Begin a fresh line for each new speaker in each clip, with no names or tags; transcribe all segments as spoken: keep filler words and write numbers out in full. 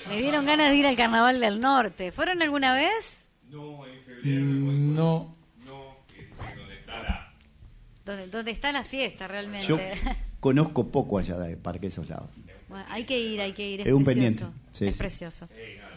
Me dieron ganas de ir al Carnaval del Norte. ¿Fueron alguna vez?
No, en febrero.
Mm, no.
No, que donde está la...
¿Dónde, dónde está la fiesta realmente?
Yo conozco poco allá de Parque de esos lados.
Bueno, hay que ir, hay que ir. Es,
Es un
precioso.
pendiente. Sí,
es
sí.
precioso.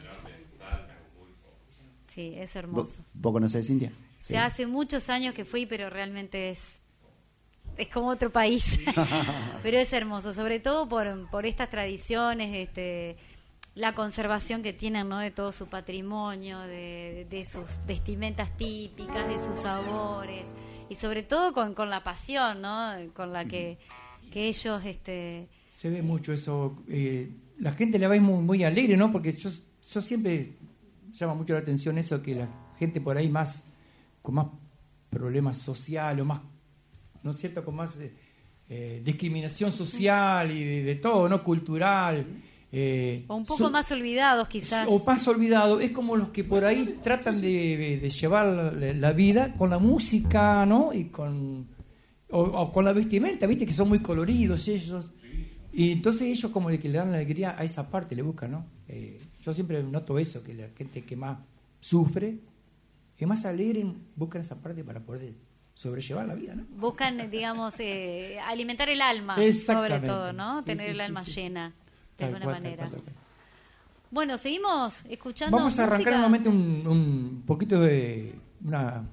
Sí, es hermoso.
¿Vos, vos conocés India?
Se hace muchos años que fui, pero realmente es es como otro país. Pero es hermoso, sobre todo por, por estas tradiciones, este, la conservación que tienen, ¿no? De todo su patrimonio, de, de sus vestimentas típicas, de sus sabores, y sobre todo con, con la pasión, ¿no? Con la que, que ellos... este
Se ve mucho eso. Eh, la gente la ve muy, muy alegre, ¿no? Porque yo, yo siempre llama mucho la atención eso, que la gente por ahí más con más problemas sociales o más, ¿no es cierto?, con más eh, eh, discriminación social y de, de todo, ¿no?, cultural. Eh,
o un poco
so,
más olvidados quizás.
O más olvidados. Es como los que por ahí tratan de, de llevar la, la vida con la música, ¿no? Y con, o, o con la vestimenta, ¿viste? Que son muy coloridos ellos. Y entonces ellos como de que le dan la alegría a esa parte, le buscan, ¿no? Eh, yo siempre noto eso, que la gente que más sufre, que más alegre, buscan esa parte para poder sobrellevar la vida, ¿no?
Buscan, digamos, eh, alimentar el alma, sobre todo, ¿no?
Sí,
Tener
sí,
el
sí,
alma
sí, sí.
llena, de
Tal
alguna
cual,
manera.
tal cual, tal cual.
Bueno, seguimos escuchando
Vamos a arrancar
música.
nuevamente un, un poquito de una...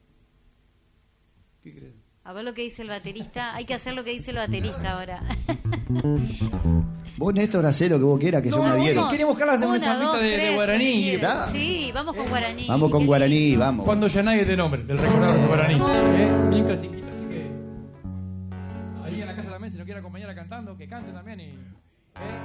¿Qué crees?
A ver lo que dice el baterista. Hay que hacer lo que dice el baterista ahora.
Vos, Néstor, hacé lo que vos quieras, que
No,
yo me
sí,
adhiero.
queremos buscar la
Una,
zambita
dos,
de, de
tres,
guaraní.
si quieren.
Da.
Sí, vamos con guaraní.
Vamos con
Qué
guaraní,
lindo.
vamos.
Cuando ya nadie te nombre, del recordador de guaraní. ¿Eh? Bien clasiquita, así que... Ahí en la casa también, si no quiere acompañar a cantando, que cante también y... ¿eh?